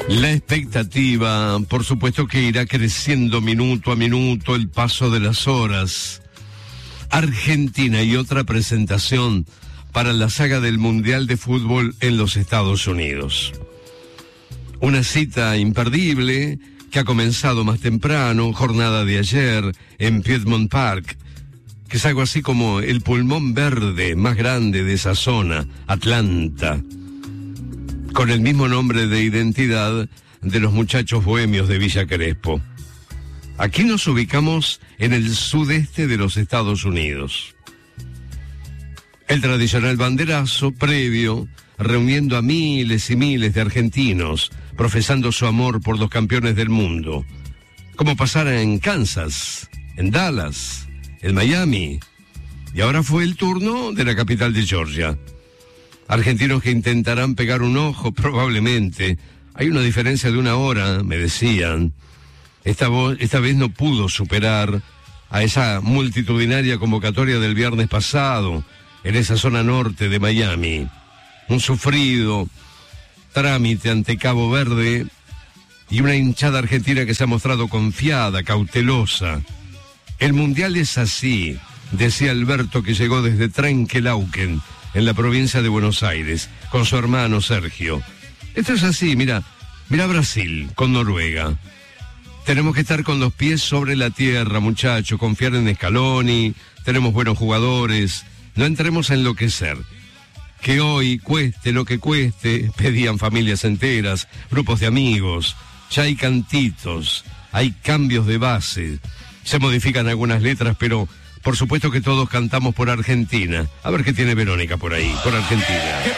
La expectativa, por supuesto que irá creciendo minuto a minuto el paso de las horas. Argentina y otra presentación para la saga del Mundial de Fútbol en los Estados Unidos. Una cita imperdible que ha comenzado más temprano, jornada de ayer, en Piedmont Park, que es algo así como el pulmón verde más grande de esa zona, Atlanta, con el mismo nombre de identidad de los muchachos bohemios de Villa Crespo. Aquí nos ubicamos en el sudeste de los Estados Unidos. El tradicional banderazo previo, reuniendo a miles y miles de argentinos, profesando su amor por los campeones del mundo, como pasara en Kansas, en Dallas, en Miami, y ahora fue el turno de la capital de Georgia. Argentinos que intentarán pegar un ojo, probablemente. Hay una diferencia de 1 hora, me decían. Esta vez no pudo superar a esa multitudinaria convocatoria del viernes pasado, en esa zona norte de Miami. Un sufrido trámite ante Cabo Verde y una hinchada argentina que se ha mostrado confiada, cautelosa. El Mundial es así, decía Alberto, que llegó desde Trenquelauquen, en la provincia de Buenos Aires, con su hermano Sergio. Esto es así, mira Brasil con Noruega. Tenemos que estar con los pies sobre la tierra, muchachos, confiar en Scaloni, tenemos buenos jugadores, no entremos a enloquecer. Que hoy, cueste lo que cueste, pedían familias enteras, grupos de amigos, ya hay cantitos, hay cambios de base, se modifican algunas letras, pero por supuesto que todos cantamos por Argentina. A ver qué tiene Verónica por ahí, por Argentina.